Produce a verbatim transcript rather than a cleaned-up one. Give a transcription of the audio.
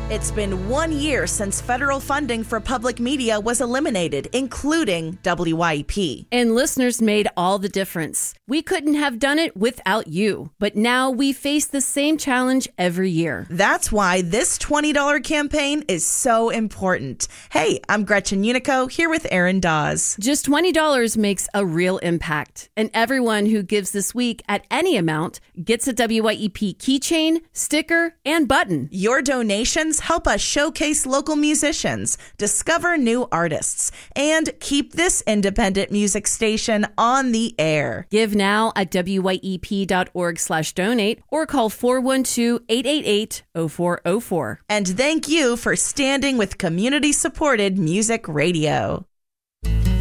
It's been one year since federal funding for public media was eliminated, including W Y E P. And listeners made all the difference. We couldn't have done it without you. But now we face the same challenge every year. That's why this twenty dollars campaign is so important. Hey, I'm Gretchen Unico here with Aaron Dawes. Just twenty dollars makes a real impact. And everyone who gives this week at any amount gets a W Y E P keychain, sticker, and button. Your donations help us showcase local musicians, discover new artists, and keep this independent music station on the air. Give now at W Y E P dot org slash donate or call four one two, eight eight eight, zero four zero four. And thank you for standing with community-supported music radio.